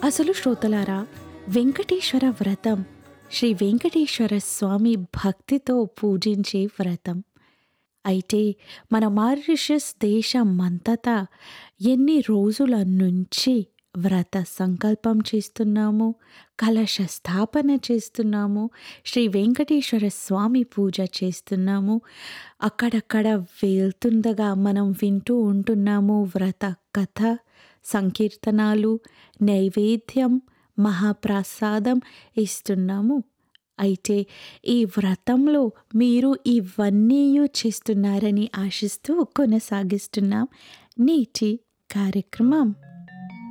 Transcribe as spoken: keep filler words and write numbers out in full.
అసలు శ్రోతలారా, వెంకటేశ్వర వ్రతం శ్రీ వెంకటేశ్వర స్వామి భక్తితో పూజించే వ్రతం. అయితే మన మారిషస్ దేశమంతటా ఎన్ని రోజుల నుంచి వ్రత సంకల్పం చేస్తున్నాము, కలశ స్థాపన చేస్తున్నాము, శ్రీ వెంకటేశ్వర స్వామి పూజ చేస్తున్నాము. అక్కడక్కడ వెళ్తుండగా మనం వింటూ ఉంటున్నాము వ్రత కథ, సంకీర్తనాలు, నైవేద్యం, మహాప్రసాదం ఇస్తున్నాము. అయితే ఈ వ్రతంలో మీరు ఇవన్నీ చేస్తున్నారని ఆశిస్తూ కొనసాగిస్తున్నాం నేటి కార్యక్రమం.